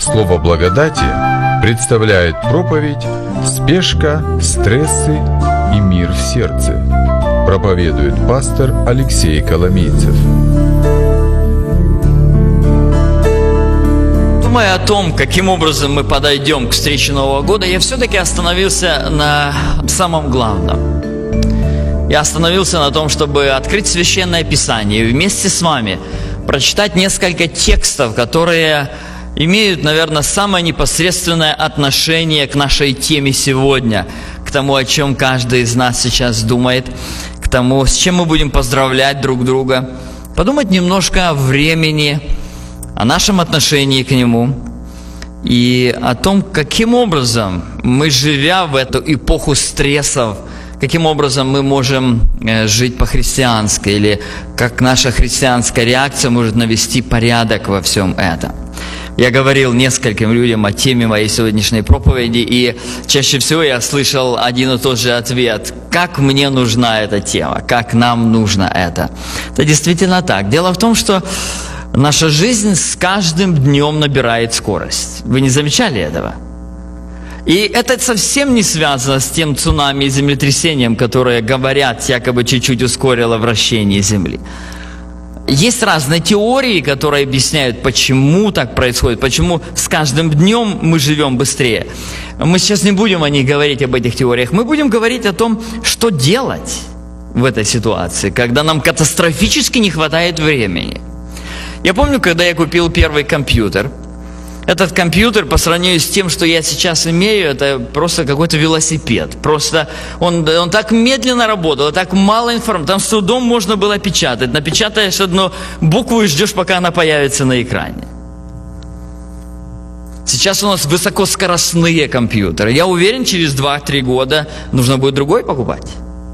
Слово благодати представляет проповедь «Спешка, стрессы и мир в сердце». Проповедует пастор Алексей Коломейцев. Думая о том, каким образом мы подойдем к встрече Нового года, я все-таки остановился на самом главном. Я остановился на том, чтобы открыть Священное Писание и вместе с вами прочитать несколько текстов, которые имеют, наверное, самое непосредственное отношение к нашей теме сегодня, к тому, о чем каждый из нас сейчас думает, к тому, с чем мы будем поздравлять друг друга, подумать немножко о времени, о нашем отношении к нему и о том, каким образом мы, живя в эту эпоху стрессов, каким образом мы можем жить по-христиански, или как наша христианская реакция может навести порядок во всем этом. Я говорил нескольким людям о теме моей сегодняшней проповеди, и чаще всего я слышал один и тот же ответ: как мне нужна эта тема, как нам нужно это. Это действительно так. Дело в том, что наша жизнь с каждым днем набирает скорость. Вы не замечали этого? И это совсем не связано с тем цунами и землетрясением, которые, говорят, якобы чуть-чуть ускорило вращение Земли. Есть разные теории, которые объясняют, почему так происходит, почему с каждым днем мы живем быстрее. Мы сейчас не будем о них говорить, об этих теориях. Мы будем говорить о том, что делать в этой ситуации, когда нам катастрофически не хватает времени. Я помню, когда я купил первый компьютер. Этот компьютер, по сравнению с тем, что я сейчас имею, это просто какой-то велосипед. Просто он так медленно работал, так мало информации. Там с трудом можно было печатать. Напечатаешь одну букву и ждешь, пока она появится на экране. Сейчас у нас высокоскоростные компьютеры. Я уверен, через 2-3 года нужно будет другой покупать.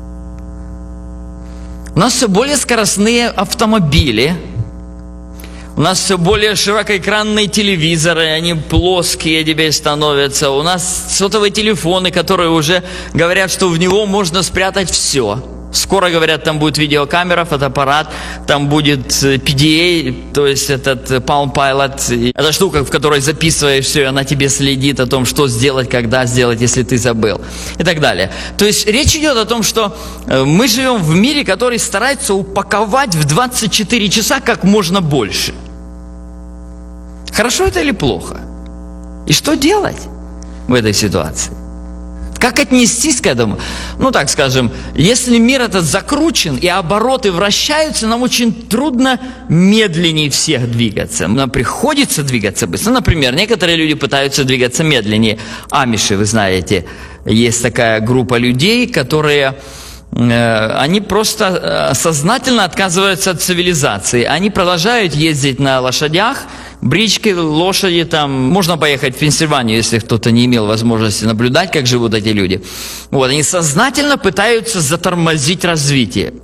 У нас все более скоростные автомобили. У нас все более широкоэкранные телевизоры, они плоские теперь становятся. У нас сотовые телефоны, которые уже говорят, что в него можно спрятать все. Скоро, говорят, там будет видеокамера, фотоаппарат, там будет PDA, то есть этот Palm Pilot. Это штука, в которой записываешь все, и она тебе следит о том, что сделать, когда сделать, если ты забыл. И так далее. То есть речь идет о том, что мы живем в мире, который старается упаковать в 24 часа как можно больше. Хорошо это или плохо? И что делать в этой ситуации? Как отнестись к этому? Ну, так скажем, если мир этот закручен и обороты вращаются, нам очень трудно медленнее всех двигаться. Нам приходится двигаться быстро. Например, некоторые люди пытаются двигаться медленнее. Амиши, вы знаете, есть такая группа людей, которые... Они просто сознательно отказываются от цивилизации. Они продолжают ездить на лошадях, брички, лошади там. Можно поехать в Пенсильванию, если кто-то не имел возможности наблюдать, как живут эти люди. Вот, они сознательно пытаются затормозить развитие.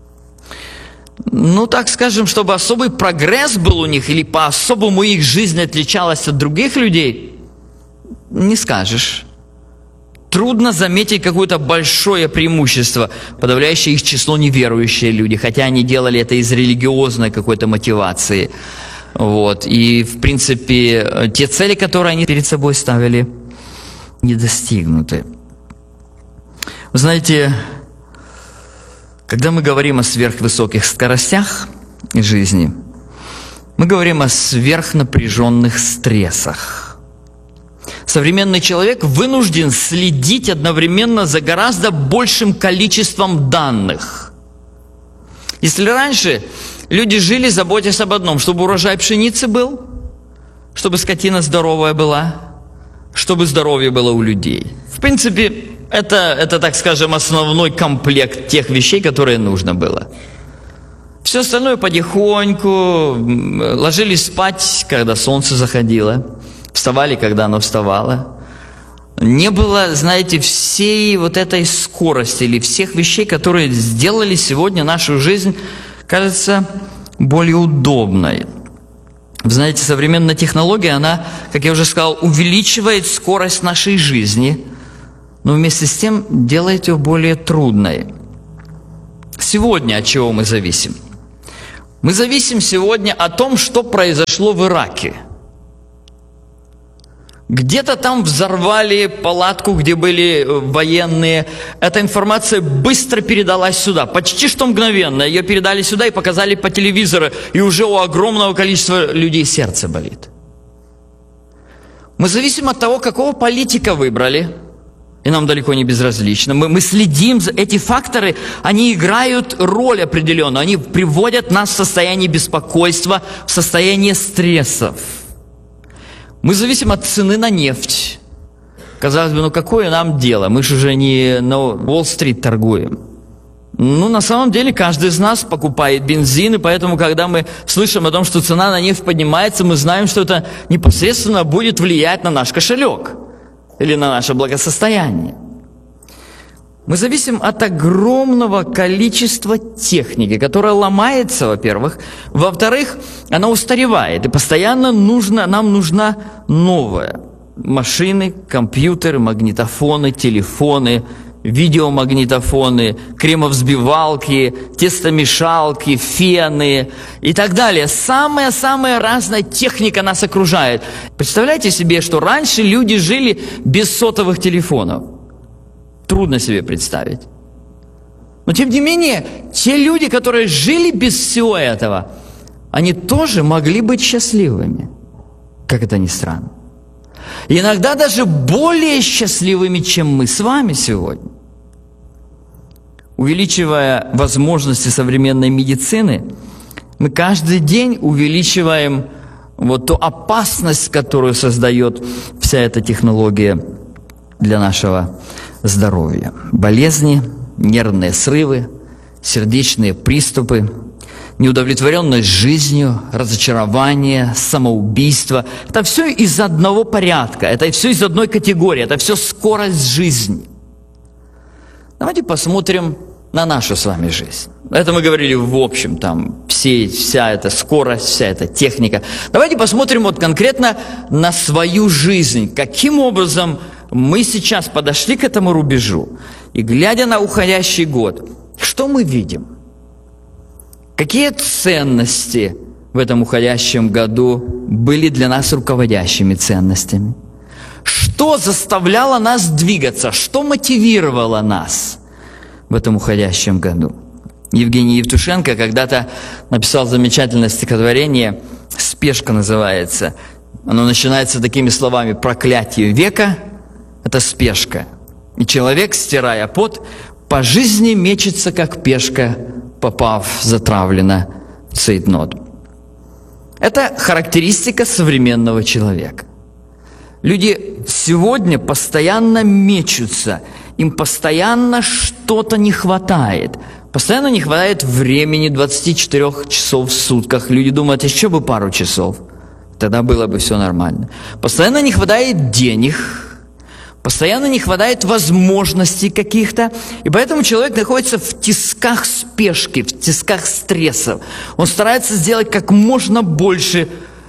Ну, так скажем, чтобы особый прогресс был у них, или по-особому их жизнь отличалась от других людей, не скажешь. Трудно заметить какое-то большое преимущество, подавляющее их число неверующие люди, хотя они делали это из религиозной какой-то мотивации. Вот. И, в принципе, те цели, которые они перед собой ставили, не достигнуты. Вы знаете, когда мы говорим о сверхвысоких скоростях жизни, мы говорим о сверхнапряженных стрессах. Современный человек вынужден следить одновременно за гораздо большим количеством данных. Если раньше люди жили, заботясь об одном, чтобы урожай пшеницы был, чтобы скотина здоровая была, чтобы здоровье было у людей. В принципе, это, так скажем, основной комплект тех вещей, которые нужно было. Все остальное потихоньку, ложились спать, когда солнце заходило. Вставали, когда оно вставало. Не было, знаете, всей вот этой скорости или всех вещей, которые сделали сегодня нашу жизнь, кажется, более удобной. Вы знаете, современная технология, она, как я уже сказал, увеличивает скорость нашей жизни, но вместе с тем делает ее более трудной. Сегодня от чего мы зависим? Мы зависим сегодня о том, что произошло в Ираке. Где-то там взорвали палатку, где были военные. Эта информация быстро передалась сюда, почти что мгновенно. Ее передали сюда и показали по телевизору, и уже у огромного количества людей сердце болит. Мы зависим от того, какого политика выбрали, и нам далеко не безразлично. Мы следим за эти факторы, они играют роль определенную, они приводят нас в состояние беспокойства, в состояние стрессов. Мы зависим от цены на нефть. Казалось бы, какое нам дело? Мы же уже не на Уолл-стрит торгуем. На самом деле, каждый из нас покупает бензин, и поэтому, когда мы слышим о том, что цена на нефть поднимается, мы знаем, что это непосредственно будет влиять на наш кошелек или на наше благосостояние. Мы зависим от огромного количества техники, которая ломается, во-первых. Во-вторых, она устаревает, и постоянно нам нужна новая. Машины, компьютеры, магнитофоны, телефоны, видеомагнитофоны, кремовзбивалки, тестомешалки, фены и так далее. Самая разная техника нас окружает. Представляете себе, что раньше люди жили без сотовых телефонов? Трудно себе представить. Но тем не менее, те люди, которые жили без всего этого, они тоже могли быть счастливыми. Как это ни странно. И иногда даже более счастливыми, чем мы с вами сегодня. Увеличивая возможности современной медицины, мы каждый день увеличиваем ту опасность, которую создает вся эта технология для нашего здоровья. Болезни, нервные срывы, сердечные приступы, неудовлетворенность жизнью, разочарование, самоубийство. Это все из одного порядка, это все из одной категории, это все скорость жизни. Давайте посмотрим на нашу с вами жизнь. Это мы говорили в общем, вся эта скорость, вся эта техника. Давайте посмотрим конкретно на свою жизнь. Каким образом мы сейчас подошли к этому рубежу. И глядя на уходящий год, что мы видим? Какие ценности в этом уходящем году были для нас руководящими ценностями? Что заставляло нас двигаться? Что мотивировало нас в этом уходящем году? Евгений Евтушенко когда-то написал замечательное стихотворение, «Спешка» называется. Оно начинается такими словами: «Проклятие века – это спешка, и человек, стирая пот, по жизни мечется, как пешка, попав затравленно в цейтнот». Это характеристика современного человека. Люди сегодня постоянно мечутся, им постоянно что-то не хватает. Постоянно не хватает времени, 24 часов в сутках. Люди думают, еще бы пару часов, тогда было бы все нормально. Постоянно не хватает денег, постоянно не хватает возможностей каких-то. И поэтому человек находится в тисках спешки, в тисках стрессов. Он старается сделать как можно больше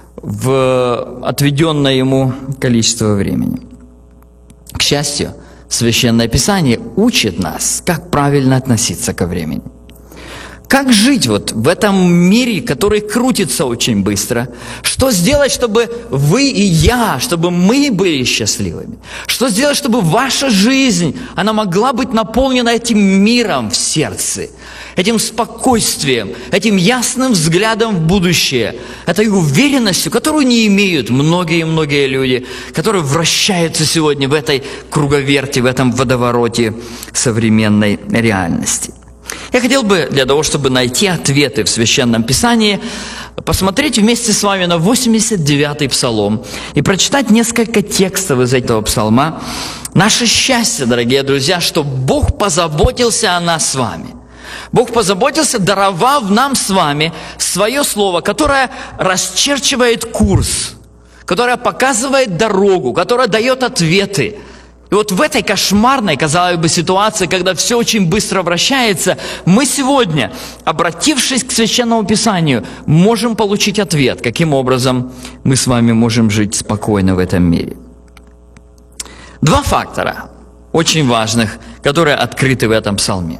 в отведенное ему количество времени. К счастью, Священное Писание учит нас, как правильно относиться ко времени. Как жить в этом мире, который крутится очень быстро? Что сделать, чтобы вы и я, чтобы мы были счастливыми? Что сделать, чтобы ваша жизнь, она могла быть наполнена этим миром в сердце, этим спокойствием, этим ясным взглядом в будущее, этой уверенностью, которую не имеют многие люди, которые вращаются сегодня в этой круговерти, в этом водовороте современной реальности. Я хотел бы, для того, чтобы найти ответы в Священном Писании, посмотреть вместе с вами на 89-й Псалом и прочитать несколько текстов из этого псалма. Наше счастье, дорогие друзья, что Бог позаботился о нас с вами. Бог позаботился, даровав нам с вами свое Слово, которое расчерчивает курс, которое показывает дорогу, которое дает ответы. И в этой кошмарной, казалось бы, ситуации, когда все очень быстро вращается, мы сегодня, обратившись к Священному Писанию, можем получить ответ, каким образом мы с вами можем жить спокойно в этом мире. Два фактора очень важных, которые открыты в этом псалме.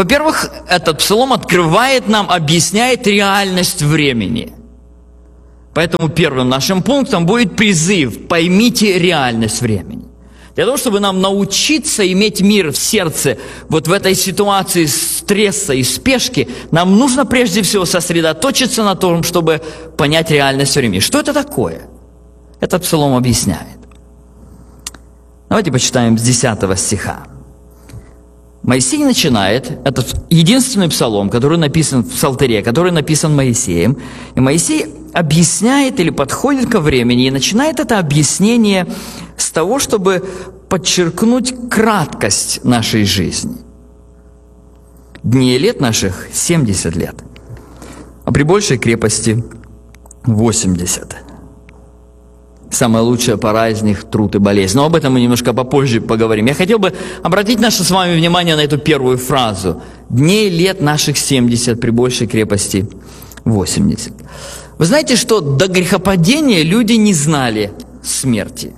Во-первых, этот псалом открывает нам, объясняет реальность времени. Поэтому первым нашим пунктом будет призыв: поймите реальность времени. Для того, чтобы нам научиться иметь мир в сердце вот в этой ситуации стресса и спешки, нам нужно прежде всего сосредоточиться на том, чтобы понять реальность времени. Что это такое? Этот псалом объясняет. Давайте почитаем с 10 стиха. Моисей начинает, этот единственный псалом, который написан в Псалтыре, который написан Моисеем, и Моисей объясняет или подходит ко времени и начинает это объяснение с того, чтобы подчеркнуть краткость нашей жизни. Дней и лет наших 70 лет, а при большей крепости 80. Самая лучшая пора из них – труд и болезнь. Но об этом мы немножко попозже поговорим. Я хотел бы обратить наше с вами внимание на эту первую фразу. Дней и лет наших 70, при большей крепости 80. Вы знаете, что до грехопадения люди не знали смерти.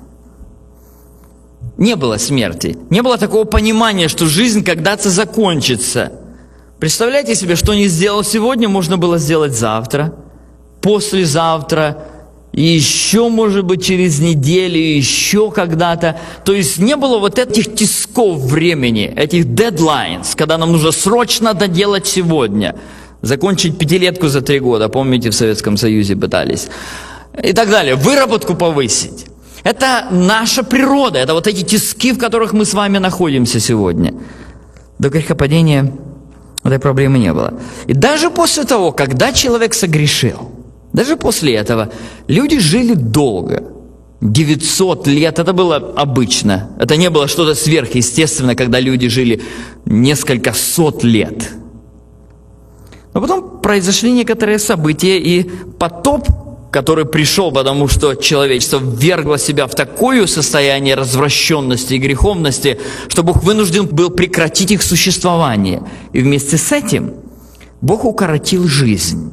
Не было смерти. Не было такого понимания, что жизнь когда-то закончится. Представляете себе, что не сделал сегодня, можно было сделать завтра, послезавтра, и еще, может быть, через неделю, еще когда-то. То есть не было вот этих тисков времени, этих deadlines, когда нам нужно срочно доделать сегодня. Закончить 5-летку за 3 года, помните, в Советском Союзе пытались. И так далее. Выработку повысить. Это наша природа, это вот эти тиски, в которых мы с вами находимся сегодня. До грехопадения этой проблемы не было. И даже после того, когда человек согрешил, даже после этого люди жили долго. 900 лет, это было обычно. Это не было что-то сверхъестественное, когда люди жили несколько сот лет. Но потом произошли некоторые события, и потоп, который пришел, потому что человечество ввергло себя в такое состояние развращенности и греховности, что Бог вынужден был прекратить их существование. И вместе с этим Бог укоротил жизнь.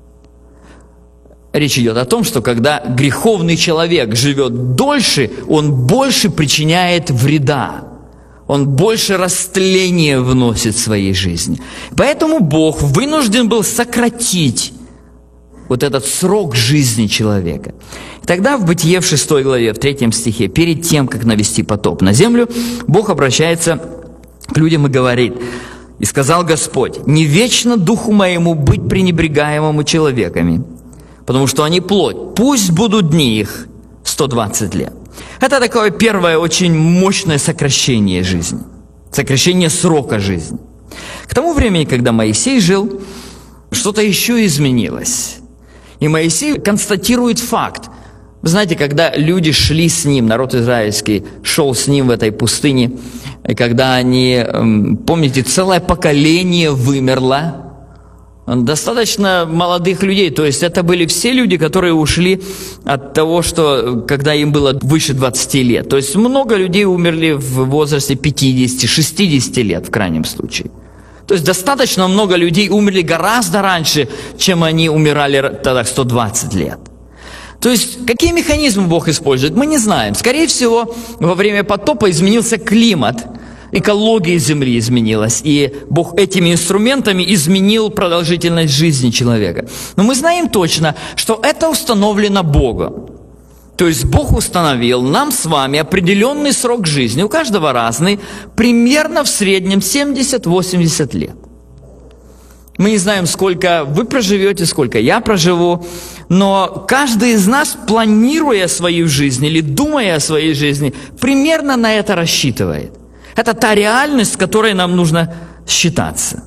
Речь идет о том, что когда греховный человек живет дольше, он больше причиняет вреда. Он больше растления вносит в своей жизни. Поэтому Бог вынужден был сократить вот этот срок жизни человека. И тогда в Бытие в 6 главе, в 3 стихе, перед тем, как навести потоп на землю, Бог обращается к людям и говорит: «И сказал Господь: не вечно духу моему быть пренебрегаемому человеками, потому что они плоть, пусть будут дни их 120 лет». Это такое первое очень мощное сокращение жизни, сокращение срока жизни. К тому времени, когда Моисей жил, что-то еще изменилось. И Моисей констатирует факт. Вы знаете, когда люди шли с ним, народ израильский шел с ним в этой пустыне, и когда они, помните, целое поколение вымерло, достаточно молодых людей, то есть это были все люди, которые ушли от того, что когда им было выше 20 лет. То есть много людей умерли в возрасте 50-60 лет в крайнем случае. То есть достаточно много людей умерли гораздо раньше, чем они умирали тогда 120 лет. То есть какие механизмы Бог использует, мы не знаем. Скорее всего, во время потопа изменился климат, экология Земли изменилась, и Бог этими инструментами изменил продолжительность жизни человека. Но мы знаем точно, что это установлено Богом. То есть Бог установил нам с вами определенный срок жизни, у каждого разный, примерно в среднем 70-80 лет. Мы не знаем, сколько вы проживете, сколько я проживу, но каждый из нас, планируя свою жизнь или думая о своей жизни, примерно на это рассчитывает. Это та реальность, с которой нам нужно считаться.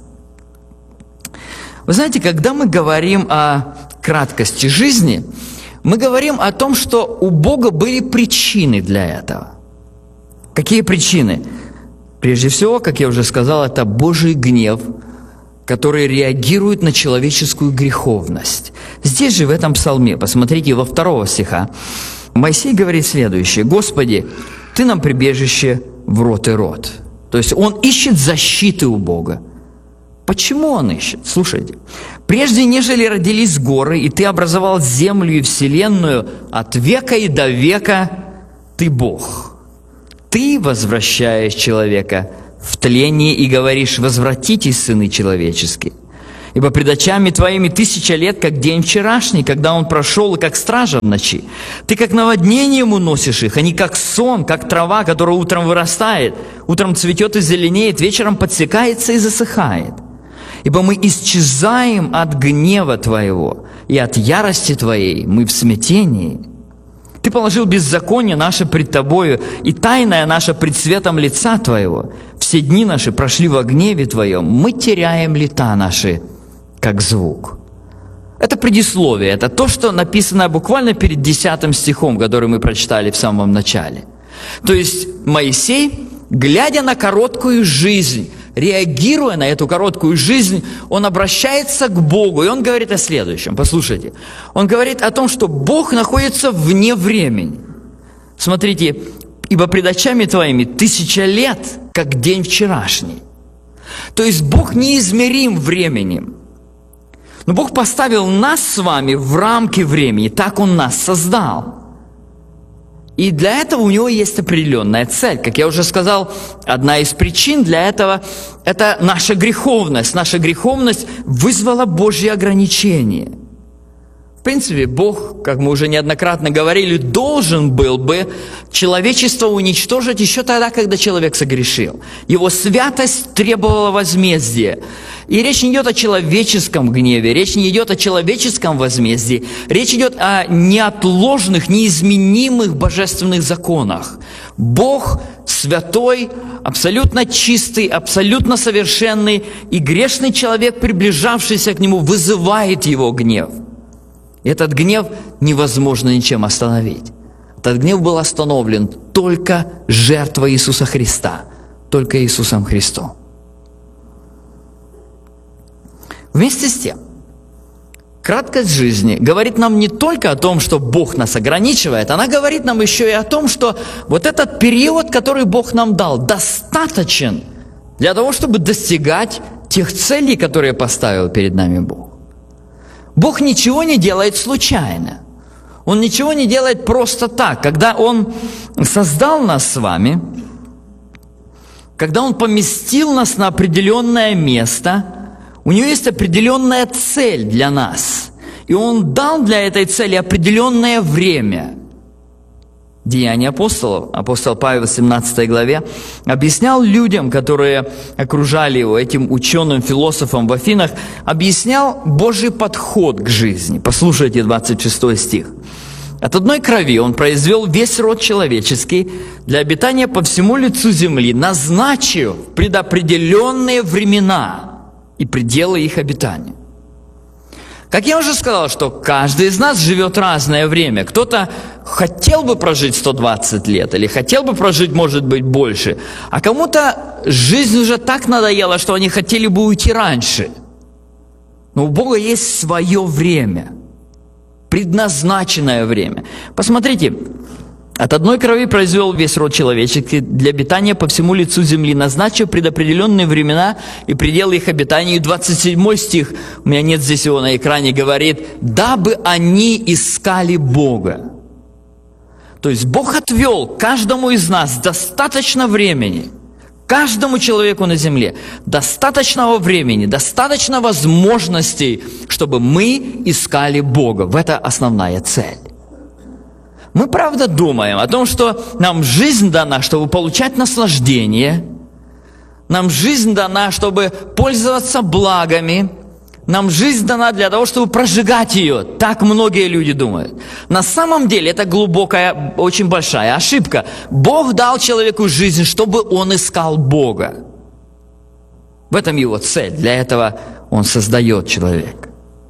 Вы знаете, когда мы говорим о краткости жизни, мы говорим о том, что у Бога были причины для этого. Какие причины? Прежде всего, как я уже сказал, это Божий гнев, который реагирует на человеческую греховность. Здесь же, в этом псалме, посмотрите, во 2 стиха, Моисей говорит следующее: «Господи, Ты нам прибежище в рот и рот». То есть он ищет защиты у Бога. Почему он ищет? Слушайте. «Прежде, нежели родились горы, и Ты образовал землю и вселенную, от века и до века Ты Бог. Ты возвращаешь человека в тление и говоришь: возвратитесь, сыны человеческие. Ибо пред очами твоими 1000 лет, как день вчерашний, когда он прошел, и как стража в ночи. Ты как наводнение ему носишь их, они как сон, как трава, которая утром вырастает, утром цветет и зеленеет, вечером подсекается и засыхает. Ибо мы исчезаем от гнева твоего, и от ярости твоей мы в смятении. Ты положил беззаконие наше пред тобою, и тайное наше пред светом лица твоего. Все дни наши прошли во гневе твоем, мы теряем лета наши, как звук. Это предисловие, это то, что написано буквально перед 10 стихом, который мы прочитали в самом начале. То есть Моисей, глядя на короткую жизнь, реагируя на эту короткую жизнь, он обращается к Богу, и он говорит о следующем. Послушайте, он говорит о том, что Бог находится вне времени. Смотрите, ибо пред очами твоими 1000 лет, как день вчерашний. То есть Бог неизмерим временем. Но Бог поставил нас с вами в рамки времени, так Он нас создал. И для этого у Него есть определенная цель. Как я уже сказал, одна из причин для этого – это наша греховность. Наша греховность вызвала Божьи ограничения. В принципе, Бог, как мы уже неоднократно говорили, должен был бы человечество уничтожить еще тогда, когда человек согрешил. Его святость требовала возмездия. И речь не идет о человеческом гневе, речь не идет о человеческом возмездии, речь идет о неотложных, неизменимых божественных законах. Бог святой, абсолютно чистый, абсолютно совершенный, и грешный человек, приближавшийся к Нему, вызывает Его гнев. Этот гнев невозможно ничем остановить. Этот гнев был остановлен только жертвой Иисуса Христа, только Иисусом Христом. Вместе с тем, краткость жизни говорит нам не только о том, что Бог нас ограничивает, она говорит нам еще и о том, что вот этот период, который Бог нам дал, достаточен для того, чтобы достигать тех целей, которые поставил перед нами Бог. Бог ничего не делает случайно. Он ничего не делает просто так. Когда Он создал нас с вами, когда Он поместил нас на определенное место, у Него есть определенная цель для нас. И Он дал для этой цели определенное время. Деяния апостолов, апостол Павел в 17 главе, объяснял людям, которые окружали его, этим ученым, философам в Афинах, объяснял Божий подход к жизни. Послушайте 26 стих. «От одной крови Он произвел весь род человеческий для обитания по всему лицу земли, назначив предопределенные времена и пределы их обитания». Как я уже сказал, что каждый из нас живет разное время. Кто-то хотел бы прожить 120 лет, или хотел бы прожить, может быть, больше. А кому-то жизнь уже так надоела, что они хотели бы уйти раньше. Но у Бога есть свое время, предназначенное время. Посмотрите, от одной крови произвел весь род человеческий для обитания по всему лицу земли, назначив предопределенные времена и пределы их обитания. И 27 стих, у меня нет здесь его на экране, говорит, «Дабы они искали Бога». То есть Бог отвел каждому из нас достаточно времени, каждому человеку на земле, достаточного времени, достаточно возможностей, чтобы мы искали Бога. В это основная цель. Мы, правда, думаем о том, что нам жизнь дана, чтобы получать наслаждение, нам жизнь дана, чтобы пользоваться благами, нам жизнь дана для того, чтобы прожигать ее. Так многие люди думают. На самом деле это глубокая, очень большая ошибка. Бог дал человеку жизнь, чтобы он искал Бога. В этом его цель. Для этого он создает человека.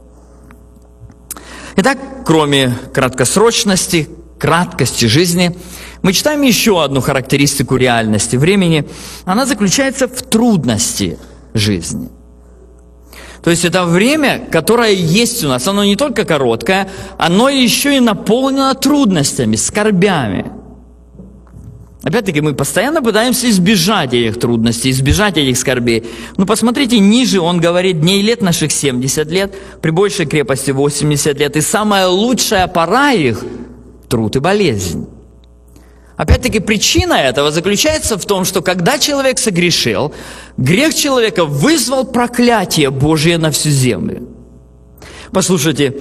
Итак, кроме краткосрочности, краткости жизни, мы читаем еще одну характеристику реальности времени. Она заключается в трудности жизни. То есть это время, которое есть у нас, оно не только короткое, оно еще и наполнено трудностями, скорбями. Опять-таки, мы постоянно пытаемся избежать этих трудностей, избежать этих скорбей. Но посмотрите, ниже он говорит, дней лет наших 70 лет, при большей крепости 80 лет, и самая лучшая пора их – труд и болезнь. Опять-таки, причина этого заключается в том, что когда человек согрешил, грех человека вызвал проклятие Божие на всю землю. Послушайте,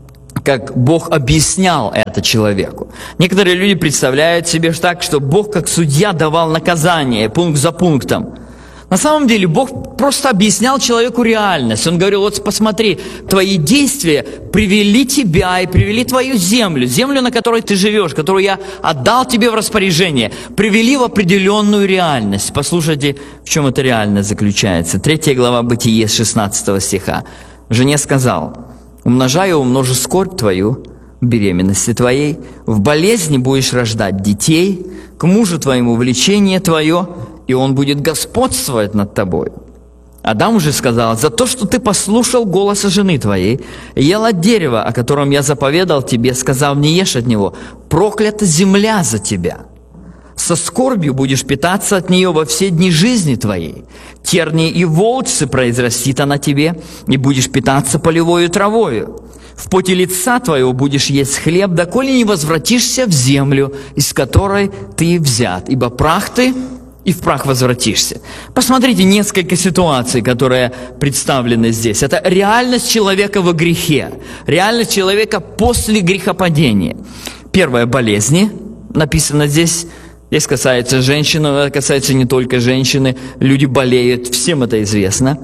как Бог объяснял это человеку. Некоторые люди представляют себе так, что Бог как судья давал наказание пункт за пунктом. На самом деле Бог просто объяснял человеку реальность. Он говорил: вот посмотри, твои действия привели тебя и привели твою землю, на которой ты живешь, которую я отдал тебе в распоряжение, привели в определенную реальность. Послушайте, в чем эта реальность заключается. 3 глава Бытие с 16 стиха. Жене сказал: умножаю, умножу скорбь твою, беременности твоей, в болезни будешь рождать детей, к мужу твоему влечение твое, и он будет господствовать над тобой. Адам же сказал: за то, что ты послушал голоса жены твоей, ел от дерева, о котором я заповедал тебе, сказав: не ешь от него, проклята земля за тебя. Со скорбью будешь питаться от нее во все дни жизни твоей. Тернии и волчцы произрастит она тебе, и будешь питаться полевою травою. В поте лица твоего будешь есть хлеб, доколе не возвратишься в землю, из которой ты взят, ибо прах ты, и в прах возвратишься. Посмотрите несколько ситуаций, которые представлены здесь. Это реальность человека во грехе, реальность человека после грехопадения. Первое – болезни, написано здесь. Здесь касается женщин, но касается не только женщины. Люди болеют, всем это известно.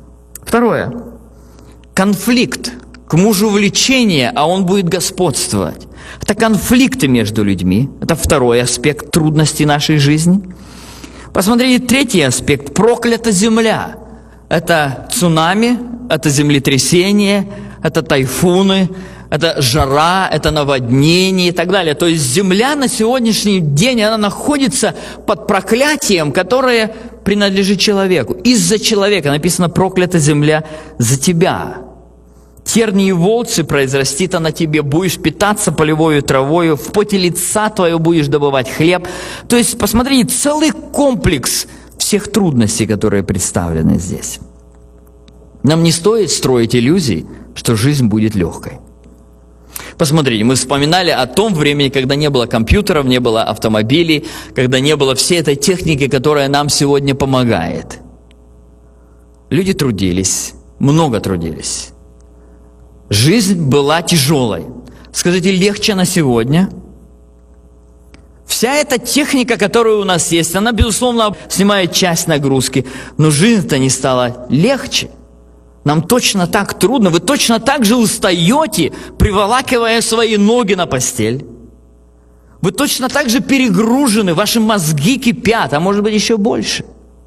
Второе – конфликт. К мужу влечение, а он будет господствовать. Это конфликты между людьми. Это второй аспект трудностей нашей жизни. Посмотрите, третий аспект – проклята земля. Это цунами, это землетрясение, это тайфуны, это жара, это наводнение и так далее. То есть земля на сегодняшний день, она находится под проклятием, которое принадлежит человеку. Из-за человека написано: проклята земля за тебя. Тернии и волчцы произрастит она тебе, будешь питаться полевою травою, в поте лица твоего будешь добывать хлеб. То есть, посмотрите, целый комплекс всех трудностей, которые представлены здесь. Нам не стоит строить иллюзий, что жизнь будет легкой. Посмотрите, мы вспоминали о том времени, когда не было компьютеров, не было автомобилей, когда не было всей этой техники, которая нам сегодня помогает. Люди трудились, много трудились. Жизнь была тяжелой. Скажите, легче на сегодня? Вся эта техника, которая у нас есть, она, безусловно, снимает часть нагрузки, но жизнь-то не стала легче. Нам точно так трудно, вы точно так же устаете, приволакивая свои ноги на постель. Вы точно так же перегружены, ваши мозги кипят, а может быть еще больше.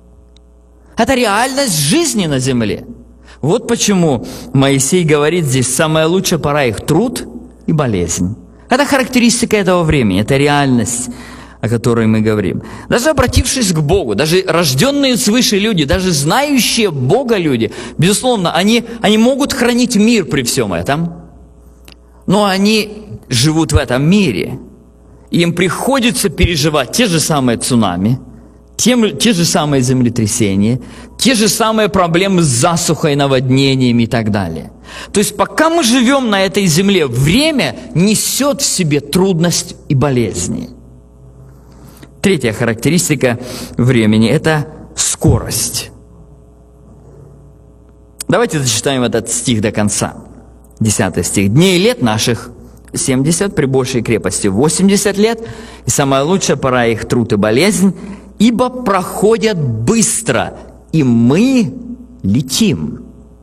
Это реальность жизни на земле. Вот почему Моисей говорит здесь: самая лучшая пора их труд и болезнь. Это характеристика этого времени, это реальность, о которой мы говорим. Даже обратившись к Богу, даже рожденные свыше люди, даже знающие Бога люди, безусловно, они могут хранить мир при всем этом, но они живут в этом мире, и им приходится переживать те же самые цунами, те же самые землетрясения, те же самые проблемы с засухой, наводнениями и так далее. То есть пока мы живем на этой земле, время несет в себе трудность и болезни. Третья характеристика времени – это скорость. Давайте зачитаем этот стих до конца. 10 стих. «Дней и лет наших 70, при большей крепости 80 лет, и самая лучшая пора их труд и болезнь, ибо проходят быстро, и мы летим».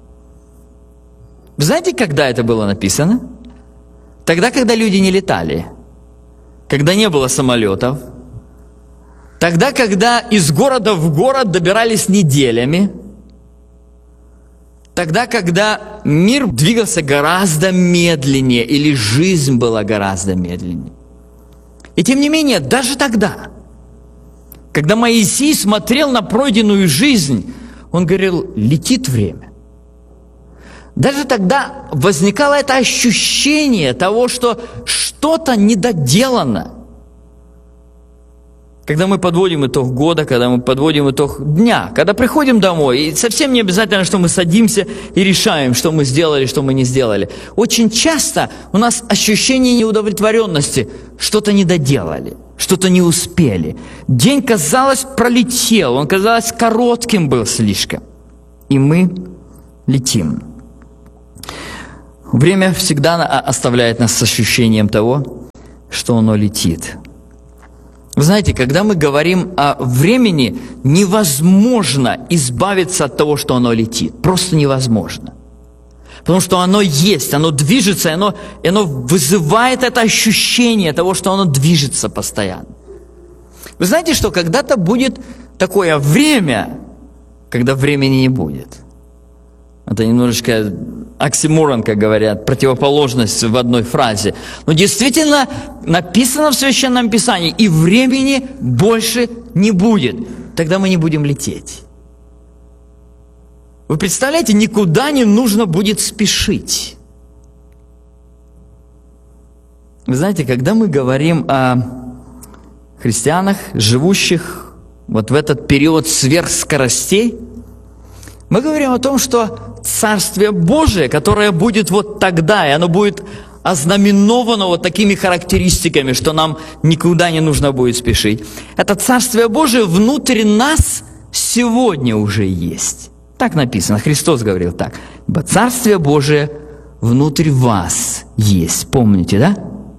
Вы знаете, когда это было написано? Тогда, когда люди не летали, когда не было самолетов, тогда, когда из города в город добирались неделями, тогда, когда мир двигался гораздо медленнее, или жизнь была гораздо медленнее. И тем не менее, даже тогда, когда Моисей смотрел на пройденную жизнь, он говорил: летит время. Даже тогда возникало это ощущение того, что что-то недоделано. Когда мы подводим итог года, когда мы подводим итог дня, когда приходим домой, и совсем не обязательно, что мы садимся и решаем, что мы сделали, что мы не сделали. Очень часто у нас ощущение неудовлетворенности, что-то недоделали. что-то не успели. День, казалось, пролетел, он, казалось, коротким был слишком. И мы летим. Время всегда оставляет нас с ощущением того, что оно летит. Вы знаете, когда мы говорим о времени, невозможно избавиться от того, что оно летит. Просто невозможно. Потому что оно есть, оно движется, и оно вызывает это ощущение того, что оно движется постоянно. Вы знаете, что когда-то будет такое время, когда времени не будет. Это немножечко оксиморон, как говорят, противоположность в одной фразе. Но действительно написано в Священном Писании, и времени больше не будет. Тогда мы не будем лететь. Вы представляете, никуда не нужно будет спешить. Вы знаете, когда мы говорим о христианах, живущих вот в этот период сверхскоростей, мы говорим о том, что Царствие Божие, которое будет вот тогда, и оно будет ознаменовано вот такими характеристиками, что нам никуда не нужно будет спешить. Это Царствие Божие внутри нас сегодня уже есть. Так написано, Христос говорил так. «Ибо Царствие Божие внутри вас есть». Помните, да?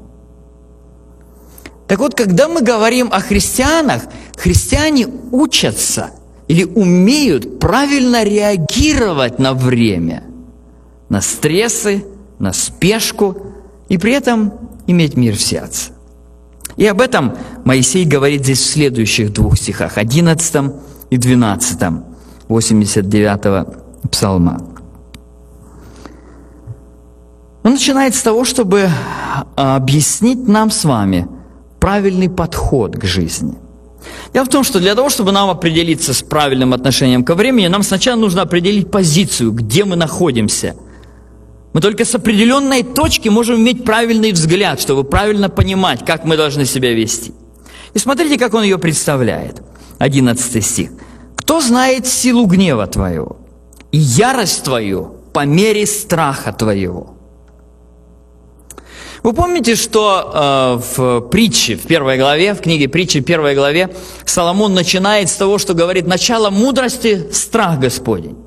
Так вот, когда мы говорим о христианах, христиане учатся или умеют правильно реагировать на время, на стрессы, на спешку, и при этом иметь мир в сердце. И об этом Моисей говорит здесь в следующих 2 стихах, 11 и 12, 89-го псалма. Он начинает с того, чтобы объяснить нам с вами правильный подход к жизни. Дело в том, что для того, чтобы нам определиться с правильным отношением ко времени, нам сначала нужно определить позицию, где мы находимся. Мы только с определенной точки можем иметь правильный взгляд, чтобы правильно понимать, как мы должны себя вести. И смотрите, как он ее представляет. 11 стих. «Кто знает силу гнева твоего и ярость твою по мере страха твоего?» Вы помните, что в притче, в 1 главе, в книге притчи, 1 главе, Соломон начинает с того, что говорит: «Начало мудрости – страх Господень».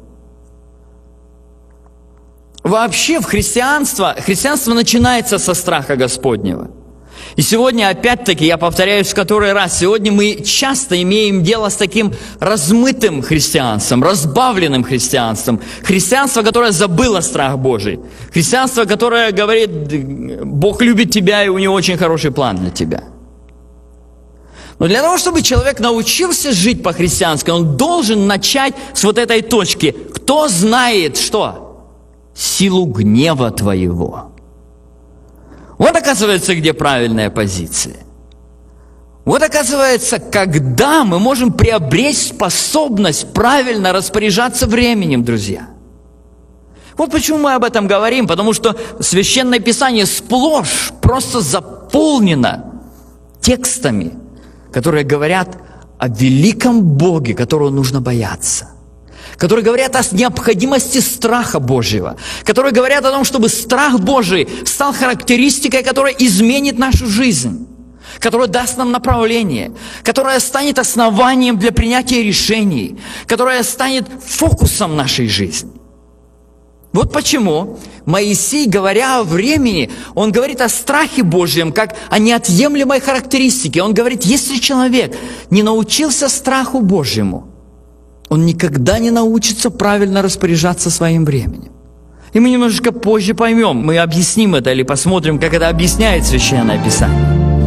Вообще христианство начинается со страха Господнего. И сегодня, опять-таки, я повторяюсь в который раз, сегодня мы часто имеем дело с таким размытым христианством, разбавленным христианством. Христианство, которое забыло страх Божий. Христианство, которое говорит: Бог любит тебя, и у Него очень хороший план для тебя. Но для того, чтобы человек научился жить по-христиански, он должен начать с вот этой точки. Кто знает что? Силу гнева твоего. Вот оказывается, где правильная позиция. Вот оказывается, когда мы можем приобрести способность правильно распоряжаться временем, друзья. Вот почему мы об этом говорим, потому что Священное Писание сплошь просто заполнено текстами, которые говорят о великом Боге, которого нужно бояться. Которые говорят о необходимости страха Божьего, которые говорят о том, чтобы страх Божий стал характеристикой, которая изменит нашу жизнь, которая даст нам направление, которая станет основанием для принятия решений, которая станет фокусом нашей жизни. Вот почему Моисей, говоря о времени, он говорит о страхе Божьем как о неотъемлемой характеристике. Он говорит: если человек не научился страху Божьему, он никогда не научится правильно распоряжаться своим временем. И мы немножечко позже поймем, мы объясним это или посмотрим, как это объясняет Священное Писание.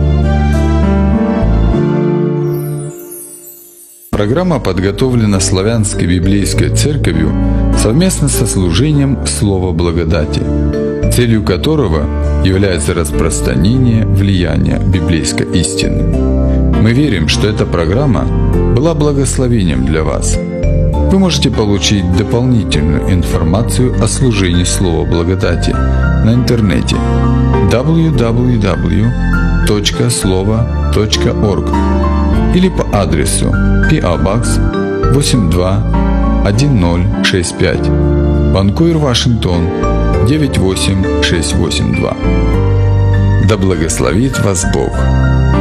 Программа подготовлена Славянской библейской церковью совместно со служением Слова Благодати, целью которого является распространение влияния библейской истины. Мы верим, что эта программа была благословением для вас. Вы можете получить дополнительную информацию о служении Слова Благодати на интернете www.slovo.org или по адресу PO Box 821065, Ванкувер, Вашингтон 98682. Да благословит вас Бог!